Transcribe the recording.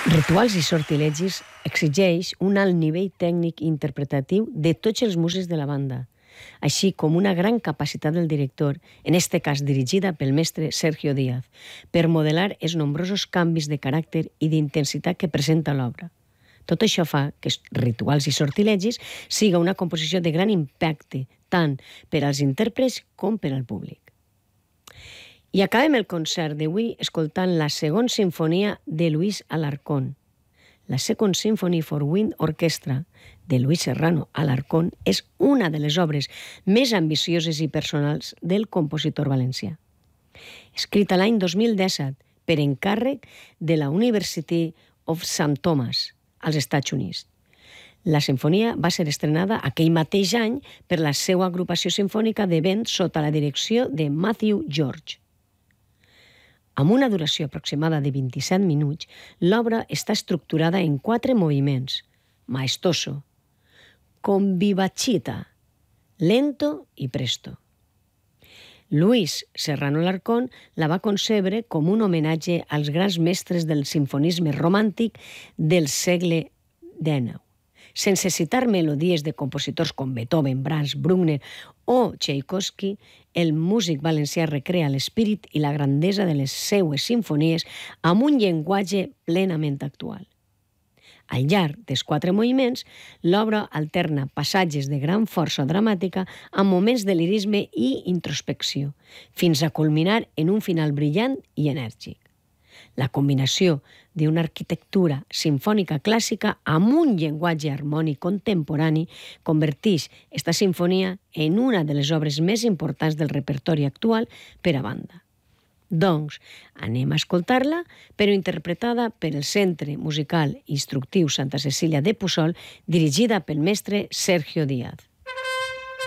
Rituals i sortilegis exigeix un alt nivell tècnic i interpretatiu de tots els músics de la banda, així com una gran capacitat del director, en este cas dirigida pel mestre Sergio Díaz, per modelar els nombrosos canvis de caràcter i d'intensitat que presenta l'obra. Tot això fa que Rituals i sortilegis siga una composició de gran impacte, tant per als intèrprets com per al públic. I acabem el concert d'avui escoltant la segona sinfonia de Luis Alarcón. La Second Symphony for Wind Orchestra de Luis Serrano Alarcón és una de les obres més ambicioses i personals del compositor valencià. Escrita l'any 2017 per encàrrec de la University of St. Thomas, als Estats Units. La sinfonia va ser estrenada aquell mateix any per la seva agrupació sinfònica de vent sota la direcció de Matthew George. Amb una duració aproximada de 27 minuts, l'obra està estructurada en 4 moviments: maestoso, con vivacità, lento i presto. Luis Serrano Alarcón la va concebre com un homenatge als grans mestres del simfonisme romàntic del segle XIX. Sense citar melodies de compositors com Beethoven, Brahms, Bruckner o Tchaikovsky, el músic valencià recrea l'espírit i la grandesa de les seues simfonies amb un llenguatge plenament actual. Al llarg dels 4 moviments, l'obra alterna passatges de gran força dramàtica amb moments de lirisme i introspecció, fins a culminar en un final brillant i enèrgic. La combinació d'una arquitectura sinfònica clàssica amb un llenguatge harmònic contemporani converteix esta sinfonia en una de les obres més importants del repertori actual per a banda. Doncs anem a escoltar-la, però interpretada per el Centre Musical Instructiu Santa Cecília de Puçol, dirigida pel mestre Sergio Díaz.